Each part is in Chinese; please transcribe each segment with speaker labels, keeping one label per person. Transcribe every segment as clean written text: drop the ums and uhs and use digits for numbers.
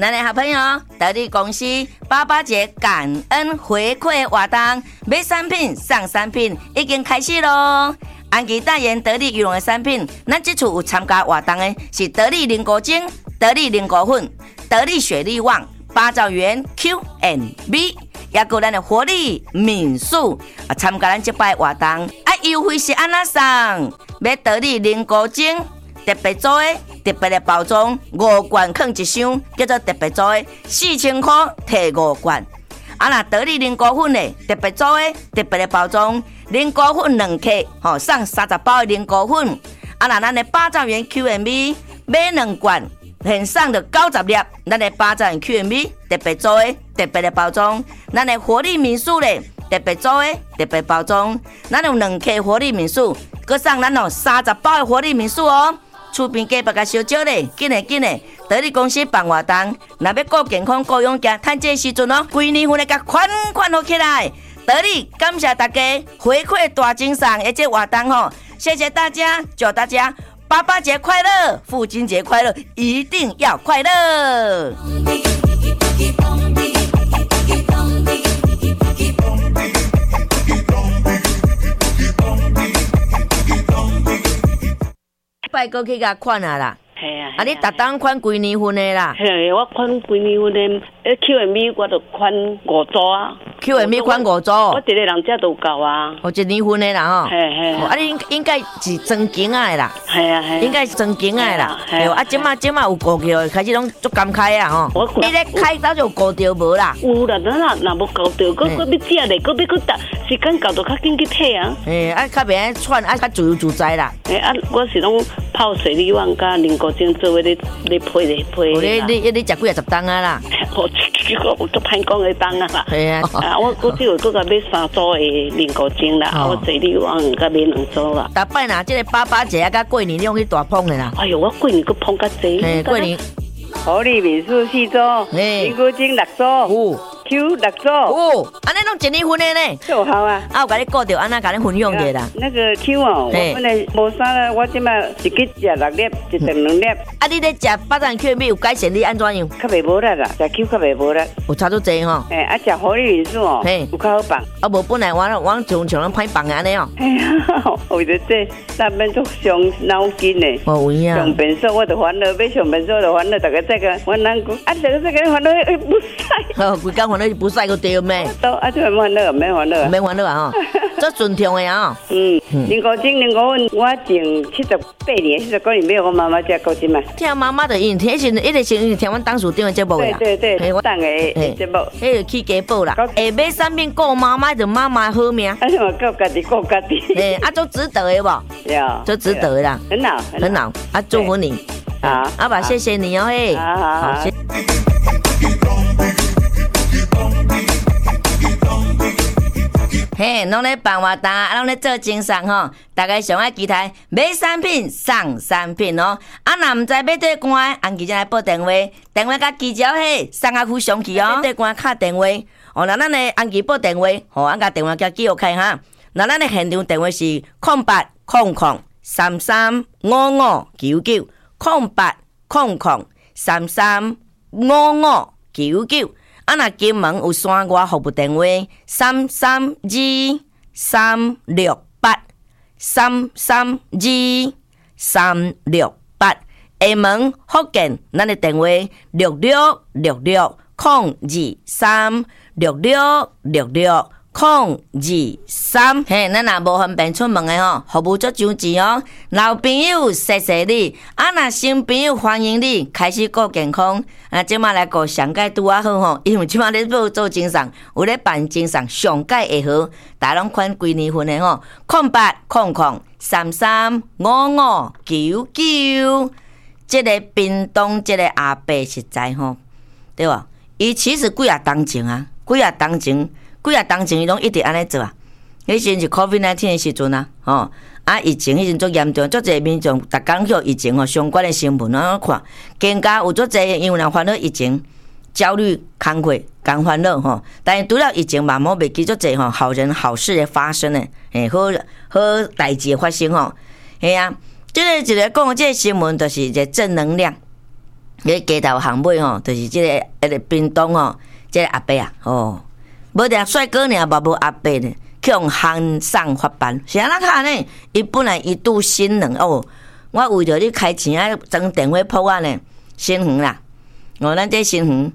Speaker 1: 咱的好朋友得力公司88节感恩回馈活动，买产品送产品已经开始咯。安琪代言得力羽绒的产品，咱这次有参加活动的是得力凝固精、得力凝固粉、得力雪力旺、八兆元 Q&B， 也有咱的活力敏素参加咱这摆活动。优惠是安怎送？买得力凝固精特别做的特别的包装，5罐放一箱，叫做特别做的，4000块摕5罐。那得力凝固粉的特别做的特别的包装，凝固粉2克，送30包的凝固粉。那咱的8兆元 Q&B 买2罐，现送的90粒，咱的8兆元 Q&B 特别做的特别的包装，咱的活力民宿嘞。特别做的特别包装，咱有2克活力民宿，佮送咱30包的活力民宿哦。厝边隔壁甲小少咧，紧嘞！得力公司办活动，若要顾健康、顾勇健，趁这时阵哦，规年份来甲款好起来。得力感谢大家回馈大精神的这活动吼，谢谢大家，祝大家88节快乐，父亲节快乐，一定要快乐。拜过去甲款啊啦，啊你逐当款几年份的啦？
Speaker 2: 嘿，我款几年份的，Q&B 我就款5组啊。
Speaker 1: Q&B 款5组，
Speaker 2: 我一个人家都够啊。
Speaker 1: 一年份的啦吼。
Speaker 2: 嘿。
Speaker 1: 啊你应该是装金啊的啦。
Speaker 2: 系啊。
Speaker 1: 应该是装金啊的啦。啊，即马有顾着，开始拢足敢开啊吼。你咧开早就顾着无啦？
Speaker 2: 有啦，若无顾着，佫要食咧，佫要佫时间到就较紧去退啊。
Speaker 1: 较袂喘，较自由自在啦。
Speaker 2: 我是拢泡水力旺加凝固精做咧配咧。
Speaker 1: 你食几10担啊啦？
Speaker 2: 我都歹讲的担啊啦。
Speaker 1: 系啊。
Speaker 2: 我只有搁甲买3组的凝固精啦，我水力旺甲买2组啦。
Speaker 1: 逐摆若即个88节啊，甲过年你用去大捧的啦。
Speaker 2: 哎呦，我过年佫捧较济。
Speaker 1: 过年。
Speaker 3: 活力民宿4组，凝固精6组。Q 6组，
Speaker 1: 安尼拢一年份的呢，
Speaker 3: 就好啊。
Speaker 1: 我甲你顾着安那甲你分享者啦。
Speaker 3: 那个 Q 哦，我本来无啥啦，我即摆一日食6粒，一顿2粒。
Speaker 1: 你咧食8站 Q&B 有改善你安怎样？
Speaker 3: 较袂无力啦，食 Q 较袂无力。
Speaker 1: 有差足济吼。
Speaker 3: 食活力民宿哦，有较好放。
Speaker 1: 无本来我像咱歹放安尼哦。
Speaker 3: 为着这那边足伤脑筋的。
Speaker 1: 有影。
Speaker 3: 上便所我就烦恼，要上便所就烦恼，大家再个烦恼讲，大家再个烦恼不使。
Speaker 1: 规工烦恼不使个对咩？
Speaker 3: 这免烦恼，免烦恼，
Speaker 1: 免烦恼啊吼，这顺畅的啊。
Speaker 3: 凝固精、凝固粉，我前78年、79年买我妈妈食固精嘛。
Speaker 1: 听妈妈的因，迄时一直先听阮当属长的节目啦。
Speaker 3: 对，我当个节目。
Speaker 1: 迄个去家宝啦，下买产品顾妈妈就妈妈好命。
Speaker 3: 啊，我顾家己顾家己。
Speaker 1: 足值得的无？足值得的啦。很好，祝福你。好，阿爸，谢谢你哦，嘿。好，谢。嘿，拢咧办活动，拢咧做精神吼，大家上爱期待买产品送产品哦。若唔知要对关，按记者来报电话，电话甲记者嘿送啊副上去哦。对关敲电话，那咱的按记报电话，按甲电话叫记录开哈。那咱的现场电话是0800335599，0800335599。若金门有山外服务电话332368，332368。厦门福建咱的电话6666022366660223。嘿，咱若无方便出门的吼，服务足上钱哦。老朋友谢谢你，若新朋友欢迎你，开始顾健康。即马来顾上届拄啊好吼，因为即马咧做精神，有咧办精神，上届会好，大家拢款几年份的吼，0800335599。这个屏东这个阿伯实在吼，对吧？伊其实几啊当前伊拢一直安尼做啊。迄时是 COVID-19 的时阵啊，疫情迄阵足严重，足侪民众逐工去疫情相关的新闻看，更加有足侪因为人烦恼疫情、焦虑、工课、共烦恼但是除了疫情，慢慢袂记足侪好人好事的发生的，好代志的发生系啊。这个一个讲这个新闻，就是一个正能量。 街头巷尾吼，就是即个屏东吼，即个阿伯啊，无定帅哥尔，嘛无阿伯呢，去用行送发办，是安怎卡呢？伊本来一度心软哦，我为着你开钱啊，装电话铺啊呢，新园啦，咱这新园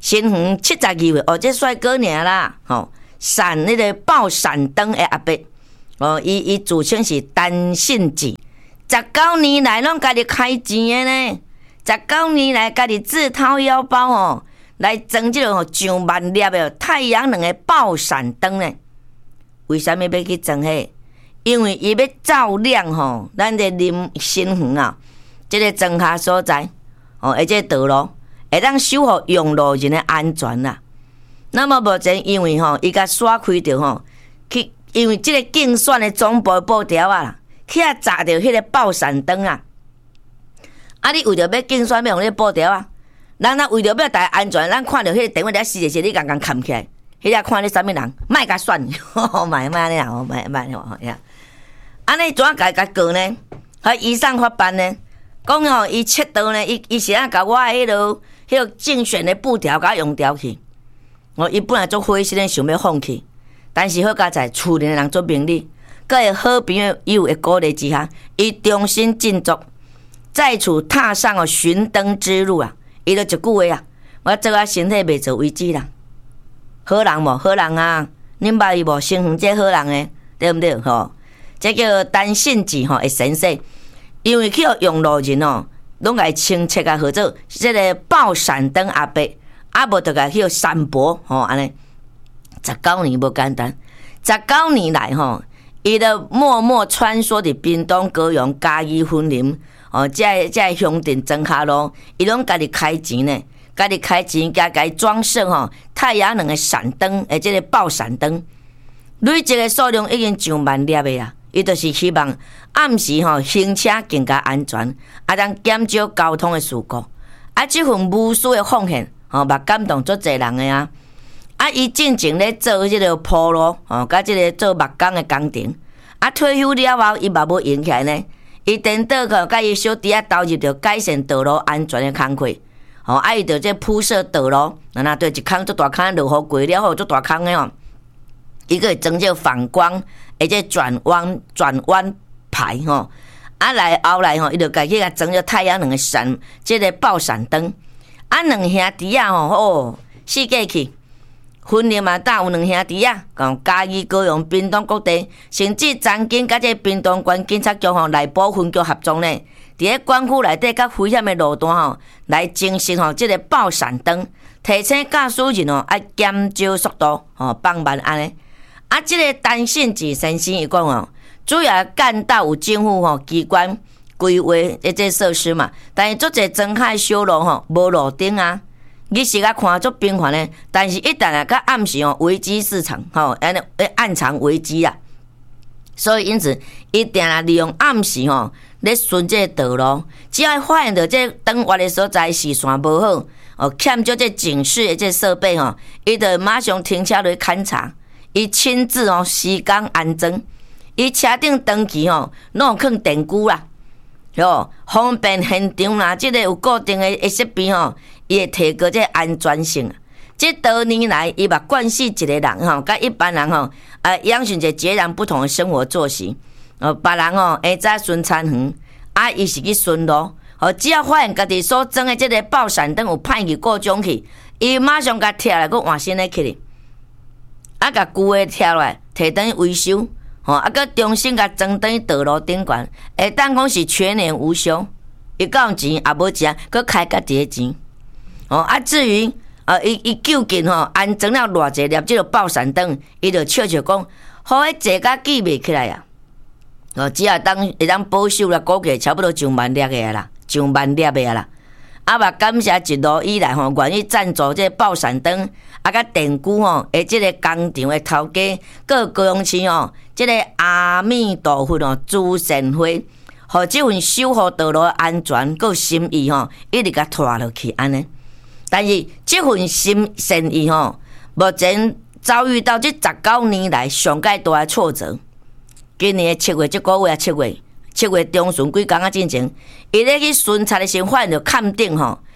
Speaker 1: 72岁，这帅哥尔啦，闪迄个爆闪灯的阿伯，伊自称是单信子，19年来拢家己开钱的呢，19年来家己自掏腰包来装即个上万粒的太阳能的爆闪灯呢。为什么要去装迄？因为伊要照亮咱的林新园啊，即个庄下所在而且道路会当守护用路人的安全啦。那么目前因为伊甲刷开着去，因为即个竞选的总部布条啊，去遐砸着迄个爆闪灯啊。你为着要竞选要用迄个布条啊，咱为着要大家安全，咱看到迄个电话咧死你刚刚扛起来，迄个看你啥物人，莫甲选，莫安尼啦，莫呀。安尼怎甲告呢？以上法办呢，讲伊切刀呢，伊是甲我迄个竞选的布条甲用掉去。伊本来做灰心的想要放弃，但是好佳在厝里的人做明理，佮会好朋友的鼓励之下，伊重新振作，再次踏上寻灯之路啊！伊就一句话啊，我做啊身体袂做为止啦。好人无好人啊，恁捌伊无？新园这好人诶，对不对？这叫单信子的先生，因为去用路人拢甲伊清切啊，合作这个爆闪灯阿伯，无就甲去散播安尼。19年无简单，19年来伊就默默穿梭伫屏东、高雄、嘉义、云林这乡镇庄下路，伊拢家己开钱呢，家己开钱，家装设太阳能的闪灯，这个爆闪灯，累积的数量已经上万粒的啊！伊就是希望暗时行车更加安全，当减少交通的事故。这份无私的奉献，嘛感动足侪人的啊！伊进前咧做即个铺路，甲即个做木工的工程。退休了后，伊嘛无用起来呢。伊颠倒甲伊小弟投入着改善道路安全的工课。伊着这铺设道路，那对一坑足大坑落雨过了后，足大坑的伊个会装这反光，而且转弯牌来后来伊就家己甲装这太阳能的闪，这个爆闪灯。两兄弟啊世界去。云林嘛，有两兄弟啊，嘉义、高雄、屏东各地，甚至曾经甲这屏东县警察局内部分局合作呢，伫咧管区内底较危险的路段来精实这个爆闪灯，提醒驾驶人减少速度放慢安尼。这个单信子先生伊讲主要干道有政府机关规划这设施嘛，但是足侪庄海小路无路灯啊。日时看足平凡的，但是一旦到暗时危机四场暗藏危机啊！所以因此，一定利用暗时咧巡这道路，只要发现到这灯坏的所在视线无好欠缺这警示的这设备伊就马上停车来勘察，伊亲自施工安装，伊车顶灯旗拢放电箍啦。方便现场啦，这个有固定的设备伊会提高这安全性。这多年来，伊嘛惯习一个人甲一般人养成一个截然不同的生活作息。别人下早巡餐园，伊是去巡路。只要发现家己所装的这个爆闪灯有歹去故障去，伊马上甲拆来，佮换新的起哩。甲旧的拆来，摕等于维修。佮重新甲装等于道路顶悬，会当讲是全年无休。伊够钱也无钱，佮开家己的钱。至于伊究竟安装了偌济粒这个爆闪灯，伊就笑笑讲，好迄坐甲记袂起来啊！只要会当保守啦，估计差不多上万粒的啦，上万粒的啦。嘛感谢一路以来愿意赞助这爆闪灯，甲电箍这个工厂的头家，各高雄市这个阿弥陀佛慈善会，互这份守护道路安全佮心意一直甲拖落去安尼。但是这份善意目前遭遇到这19年来上介大的挫折。今年7月这个月7月中旬几工仔之前，伊咧去巡查的时候，发现着坎顶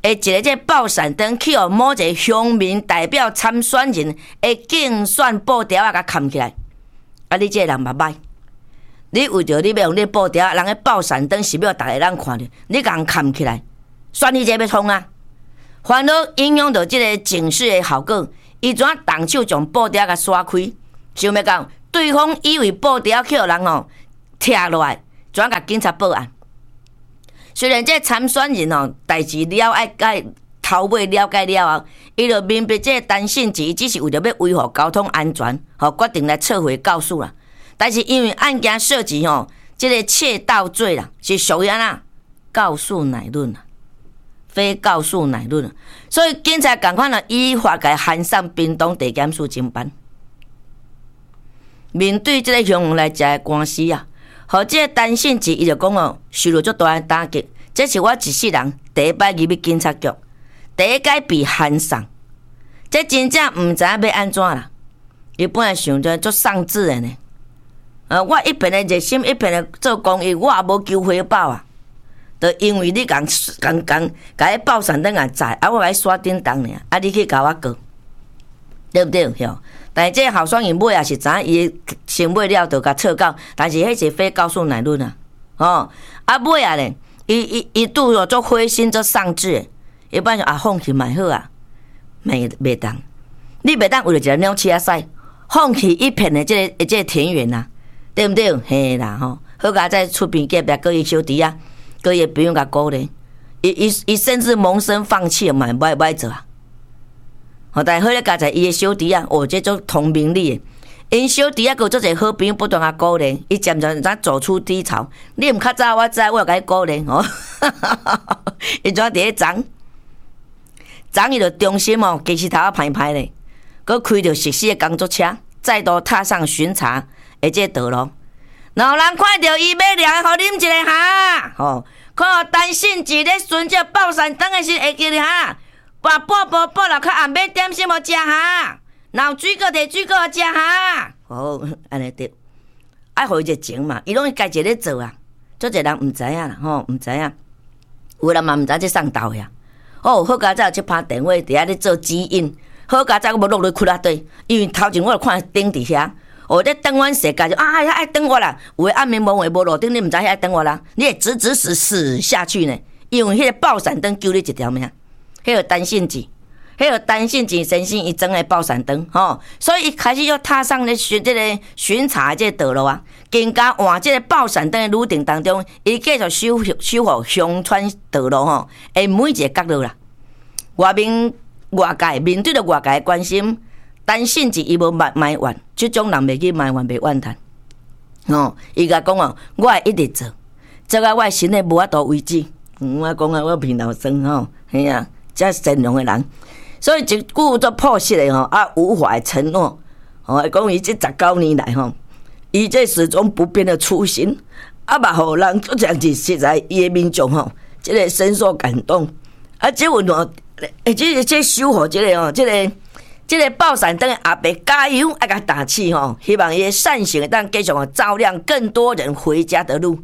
Speaker 1: 一个这报闪灯去互某一个乡民代表参选人的竞选布条啊，甲砍起来。啊，你这个人嘛歹，你为着你要用你布条，人个报闪灯是要逐个人看着，你甲人砍起来，选你这要通啊？烦恼影响到这个警示的效果，伊怎动手将布条甲刷开？想要讲，对方以为布条去互人拆落来，怎甲警察报案？虽然这参选人代志了爱头尾了解了后，伊就明白这单信级只是为着要维护交通安全，决定来撤回告诉啦。但是因为案件涉及这个窃盗罪啦，是属于告诉乃论啦，非告诉乃论啦，所以警察赶快依法给函送屏东地检署侦办。面对这个向来食的官司啊，和这个单信级伊就讲受到足大的打击。这是我一世人第一摆入去警察局，第一摆被函送，这真正唔知要安怎啦。伊本来想着足丧志的呢。我一边的热心，一边的做公益，我也无求回报啊。就因为你甲迄报闪灯载，我来刷叮当呢，你去甲我告，对不对？但是这候选人尾也是知影伊先尾了，就甲撤告，但是迄是非告诉乃论啊。尾啊咧。伊拄有做灰心做丧志，一般想放弃买好啊，袂当，你袂当为了一个鸟车赛，放弃一片的这个田园啊，对不对？嘿啦好甲再出边隔壁搁伊小弟啊，搁伊朋友甲鼓励，伊甚至萌生放弃嘛，歹做啊。但好咧，加在伊的小弟啊，这种同名利的。因小弟啊，有做一个好朋友不断鼓励，伊渐渐走出低潮。你毋较早，我知，我有甲伊鼓励伊怎伫咧伊就中心其实头仔歹歹咧，佮开着熟悉的工作车，再度踏上巡查的这道路。然后人看到伊要凉，互啉一个哈，看到单信级咧顺着报闪灯的时，会记咧哈，把半晡报落去暗暝点心无食哈。然后水果摕水果食哈，安尼对，爱互伊热情嘛，伊拢是家己咧做啊，足侪人毋知影啦，毋知影，有人嘛毋知这送到呀，好佳早有去拍电话，伫遐咧做指引，好佳早我无落去窟底，因为头前我就看顶伫遐，咧等阮世界就遐爱等我啦，有诶暗暝无话无落顶，你毋知遐爱等我啦，你会直死下去呢，因为迄个报闪灯救你一条命，迄个单信级。迄个单信级先生伊装的报闪灯，所以伊开始要踏上咧巡查这个道路啊，更加换这个报闪灯的路程当中，伊继续修复乡村道路的每一个角落啦。外界面对着外界的关心，单信级伊无埋怨，这种人袂去埋怨袂怨叹。伊甲讲我会一直做到我心里无法度为止。我讲我鼻头酸嘿啊，这善良的人。所以一句做朴实的无法的承诺，讲伊这19年来伊这始终不变的初心，嘛互人这样子实在伊的民众这个深受感动。这份这守护这个报闪灯的阿伯加油，甲打气希望伊的善行当继续照亮更多人回家的路。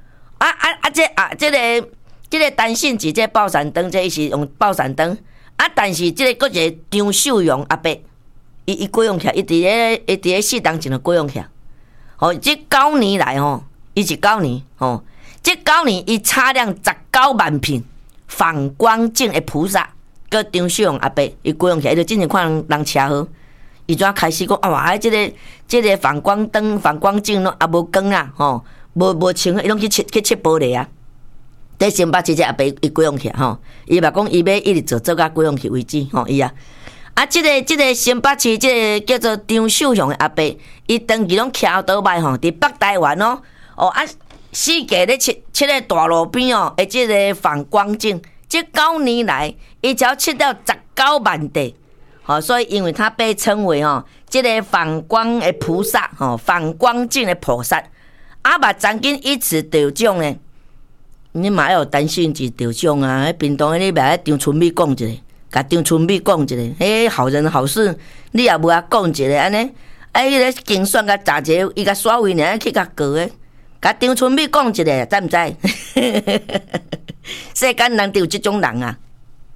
Speaker 1: 这个单信级这报闪灯，这是用报闪灯。但是这个一个张秀荣阿伯，伊过用起来，伊伫咧适当前就过用起来。这9年来伊是9年这9年伊擦亮19万片反光镜的菩萨，个张秀荣阿伯伊过用起来，伊就真正看人车好，伊怎开始讲这个反光灯、反光镜拢也无光啦，无清，伊拢去切玻璃啊。在新北市这阿伯伊过用起伊嘛讲伊要一直做到过用起为止伊啊。这个新北市这个叫做张秀雄的阿伯，伊长期拢徛倒摆伫北台湾世界咧切个大路边这个反光镜，这9年来伊只要切到19万地，所以因为他被称为这个反光的菩萨反光镜的菩萨，嘛曾经以此得奖呢。你嘛要有单信级得奖啊！屏东你别张春美讲一个，甲张春美讲一个，好人好事，你也无讲一个安尼，迄个竞选甲查一个，伊甲刷位呢去甲告的，甲张春美讲一个，知毋知？世间难得有这种人啊！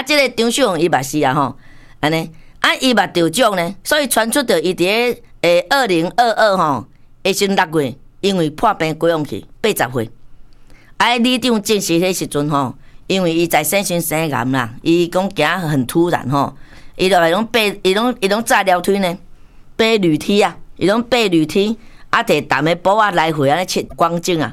Speaker 1: 这个张秀荣伊嘛是啊吼，安尼伊嘛得奖呢，所以传出着伊伫个2022吼，下旬6月，因为破病过往去80岁。里长证实迄时阵吼，因为伊在生生癌啦，伊讲行很突然吼，伊就来拢爬，伊拢炸条腿呢，爬楼梯啊，伊拢爬楼梯，摕淡的布来回安尼切光景啊。